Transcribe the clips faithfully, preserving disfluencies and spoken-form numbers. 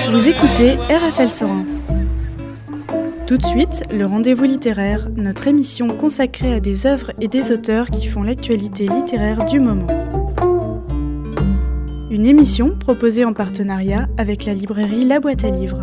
Vous écoutez R F L cent un. Tout de suite, le rendez-vous littéraire, notre émission consacrée à des œuvres et des auteurs qui font l'actualité littéraire du moment. Une émission proposée en partenariat avec la librairie La Boîte à Livres.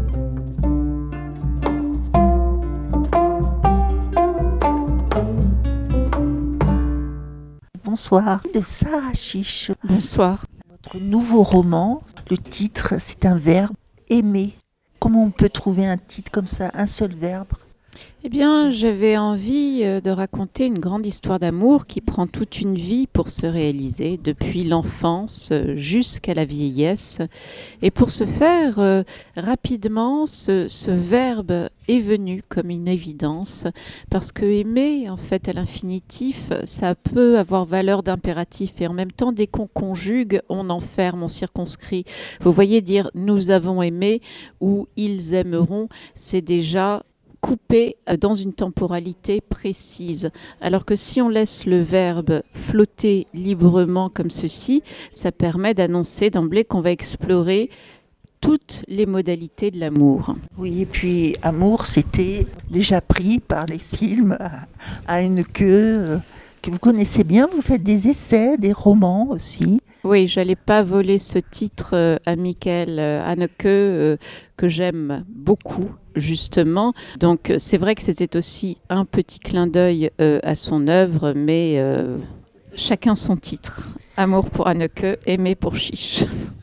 Bonsoir, de Sarah Chiche. Bonsoir. Notre nouveau roman, le titre, c'est un verbe, aimer. Comment on peut trouver un titre comme ça, un seul verbe ? Eh bien, j'avais envie de raconter une grande histoire d'amour qui prend toute une vie pour se réaliser, depuis l'enfance jusqu'à la vieillesse. Et pour ce faire, euh, rapidement, ce, ce verbe est venu comme une évidence, parce que aimer, en fait, à l'infinitif, ça peut avoir valeur d'impératif, et en même temps, dès qu'on conjugue, on enferme, on circonscrit. Vous voyez, dire « nous avons aimé » ou « ils aimeront », c'est déjà coupé dans une temporalité précise. Alors que si on laisse le verbe flotter librement comme ceci, ça permet d'annoncer d'emblée qu'on va explorer toutes les modalités de l'amour. Oui, et puis amour, c'était déjà pris par les films à une queue que vous connaissez bien. Vous faites des essais, des romans aussi. Oui, j'allais pas voler ce titre euh, à Michael Haneke euh, que j'aime beaucoup justement. Donc c'est vrai que c'était aussi un petit clin d'œil euh, à son œuvre, mais euh, chacun son titre. Amour pour Haneke, aimer pour Chiche.